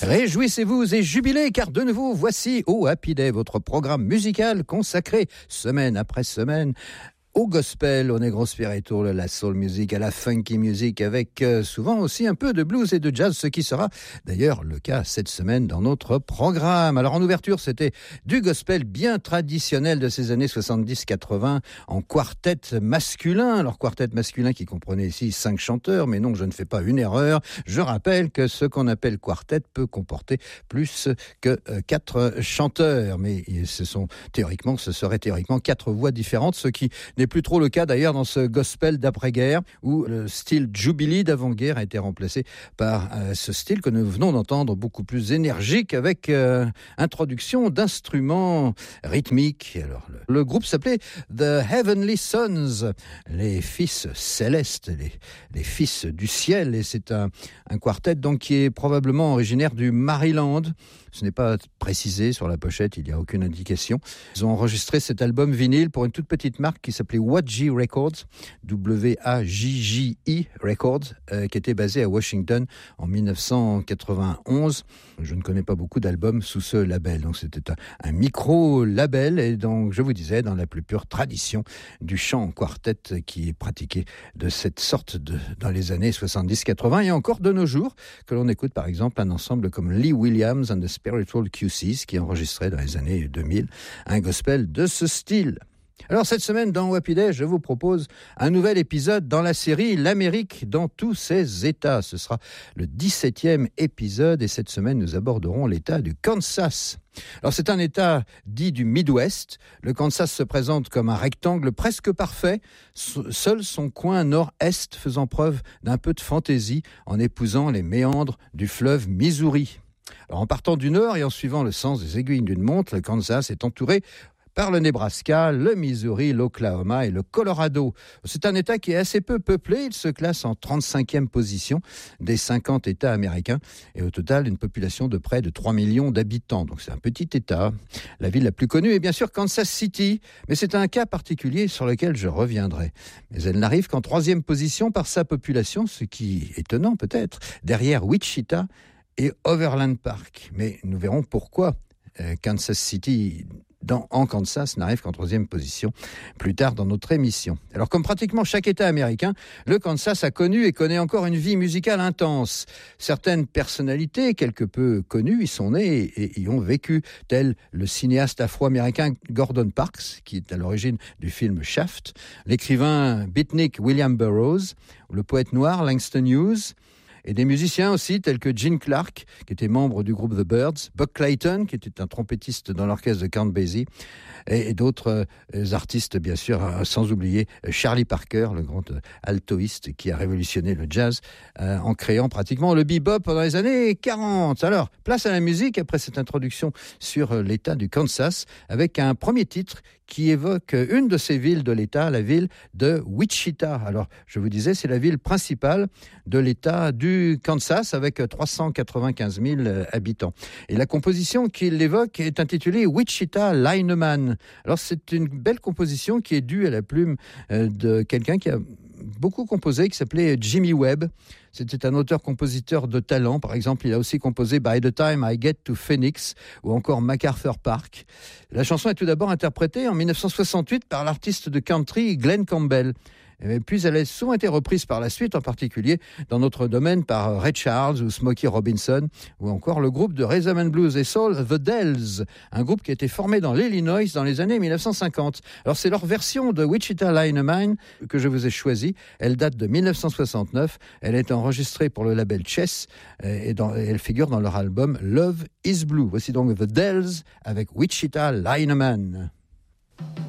Réjouissez-vous et jubilez car de nouveau voici au Happy Day, votre programme musical consacré semaine après semaine au gospel, au negro spiritual, à la soul music, à la funky music, avec souvent aussi un peu de blues et de jazz, ce qui sera d'ailleurs le cas cette semaine dans notre programme. Alors en ouverture, c'était du gospel bien traditionnel de ces années 70-80 en quartet masculin. Alors quartet masculin qui comprenait ici 5 chanteurs, mais non, je ne fais pas une erreur. Je rappelle que ce qu'on appelle quartet peut comporter plus que 4 chanteurs, mais ce serait théoriquement 4 voix différentes, ce qui n'est plus trop le cas d'ailleurs dans ce gospel d'après-guerre où le style Jubilee d'avant-guerre a été remplacé par ce style que nous venons d'entendre, beaucoup plus énergique avec introduction d'instruments rythmiques. Alors, le groupe s'appelait The Heavenly Sons, les fils célestes, les fils du ciel, et c'est un quartet donc qui est probablement originaire du Maryland. Ce n'est pas précisé sur la pochette, il n'y a aucune indication. Ils ont enregistré cet album vinyle pour une toute petite marque qui s'appelait WAJI Records, W-A-J-J-I Records, qui était basée à Washington en 1991. Je ne connais pas beaucoup d'albums sous ce label, donc c'était un micro-label, et donc je vous disais, dans la plus pure tradition du chant en quartet qui est pratiqué de cette sorte dans les années 70-80 et encore de nos jours, que l'on écoute par exemple un ensemble comme Lee Williams and the Spiritual QCs qui enregistrait dans les années 2000 un gospel de ce style. Alors cette semaine dans Happy Day, je vous propose un nouvel épisode dans la série L'Amérique dans tous ses États. Ce sera le 17e épisode et cette semaine nous aborderons l'État du Kansas. Alors c'est un État dit du Midwest. Le Kansas se présente comme un rectangle presque parfait, seul son coin nord-est faisant preuve d'un peu de fantaisie en épousant les méandres du fleuve Missouri. Alors en partant du nord et en suivant le sens des aiguilles d'une montre, le Kansas est entouré par le Nebraska, le Missouri, l'Oklahoma et le Colorado. C'est un État qui est assez peu peuplé, il se classe en 35e position des 50 États américains et au total une population de près de 3 millions d'habitants. Donc c'est un petit État. La ville la plus connue est bien sûr Kansas City, mais c'est un cas particulier sur lequel je reviendrai. Mais elle n'arrive qu'en 3e position par sa population, ce qui est étonnant peut-être, derrière Wichita et Overland Park. Mais nous verrons pourquoi Kansas City en Kansas n'arrive qu'en 3e position plus tard dans notre émission. Alors comme pratiquement chaque État américain, le Kansas a connu et connaît encore une vie musicale intense. Certaines personnalités quelque peu connues y sont nées et y ont vécu, tels le cinéaste afro-américain Gordon Parks, qui est à l'origine du film Shaft, l'écrivain beatnik William Burroughs, le poète noir Langston Hughes, et des musiciens aussi, tels que Gene Clark, qui était membre du groupe The Byrds, Buck Clayton, qui était un trompettiste dans l'orchestre de Count Basie, et d'autres artistes, bien sûr, sans oublier Charlie Parker, le grand altoïste qui a révolutionné le jazz en créant pratiquement le bebop pendant les années 40. Alors, place à la musique après cette introduction sur l'État du Kansas, avec un premier titre qui évoque une de ces villes de l'État, la ville de Wichita. Alors, je vous disais, c'est la ville principale de l'État du Kansas, avec 395 000 habitants. Et la composition qu'il évoque est intitulée Wichita Lineman. Alors, c'est une belle composition qui est due à la plume de quelqu'un qui a beaucoup composé, qui s'appelait Jimmy Webb. C'était un auteur-compositeur de talent. Par exemple, il a aussi composé By the Time I Get to Phoenix ou encore MacArthur Park. La chanson est tout d'abord interprétée en 1968 par l'artiste de country Glenn Campbell. Et puis elle a souvent été reprise par la suite, en particulier dans notre domaine par Ray Charles ou Smokey Robinson, ou encore le groupe de rhythm and blues et soul The Dells, un groupe qui a été formé dans l'Illinois dans les années 1950. Alors c'est leur version de Wichita Lineman que je vous ai choisie. Elle date de 1969. Elle est enregistrée pour le label Chess et elle figure dans leur album Love is Blue. Voici donc The Dells avec Wichita Lineman.